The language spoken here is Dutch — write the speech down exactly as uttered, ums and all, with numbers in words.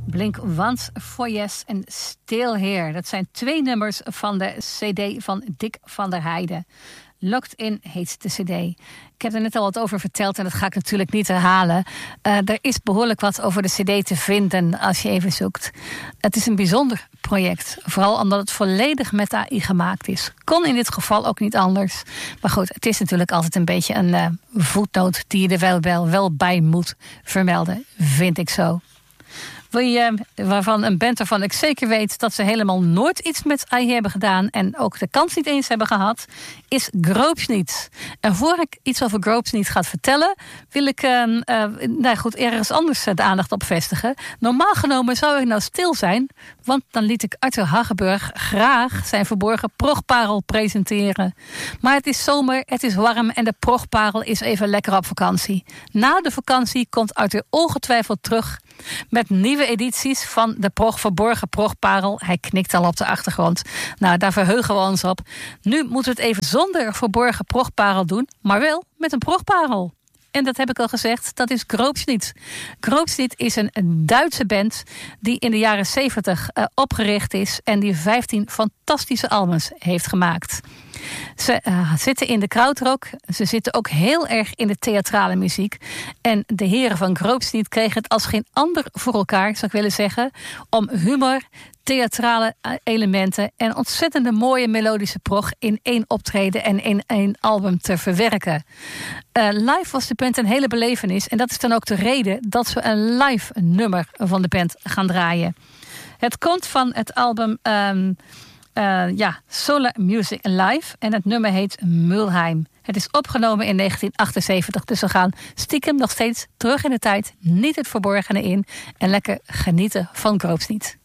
Blink Once for Yes en Still Here. Dat zijn twee nummers van de cd van Dick van der Heijden. Locked In heet de cd. Ik heb er net al wat over verteld en dat ga ik natuurlijk niet herhalen. Uh, er is behoorlijk wat over de cd te vinden als je even zoekt. Het is een bijzonder project. Vooral omdat het volledig met A I gemaakt is. Kon in dit geval ook niet anders. Maar goed, het is natuurlijk altijd een beetje een uh, voetnoot die je er wel, wel, wel bij moet vermelden. Vind ik zo. Wil je, waarvan een band waarvan ik zeker weet dat ze helemaal nooit iets met A I hebben gedaan en ook de kans niet eens hebben gehad, is Grobschnitt. En voor ik iets over Grobschnitt ga vertellen, wil ik uh, uh, nou goed, ergens anders de aandacht op vestigen. Normaal genomen zou ik nou stil zijn, want dan liet ik Arthur Hagenburg graag zijn verborgen progparel presenteren. Maar het is zomer, het is warm en de progparel is even lekker op vakantie. Na de vakantie komt Arthur ongetwijfeld terug met nieuwe edities van de prog, verborgen progparel. Hij knikt al op de achtergrond. Nou, daar verheugen we ons op. Nu moeten we het even zonder verborgen progparel doen, maar wel met een progparel. En dat heb ik al gezegd, dat is Grobschnitt. Grobschnitt is een Duitse band die in de jaren zeventig uh, opgericht is en die vijftien fantastische albums heeft gemaakt. Ze uh, zitten in de krautrock. Ze zitten ook heel erg in de theatrale muziek. En de heren van Grobschnitt kregen het als geen ander voor elkaar, zou ik willen zeggen, om humor, theatrale elementen en ontzettende mooie melodische prog in één optreden en in één album te verwerken. Uh, live was de band een hele belevenis en dat is dan ook de reden dat ze een live nummer van de band gaan draaien. Het komt van het album Um, Uh, ja, Solar Music Live. En het nummer heet Mulheim. Het is opgenomen in negentien achtenzeventig. Dus we gaan stiekem nog steeds terug in de tijd. Niet het verborgene in. En lekker genieten van Grobschnitt.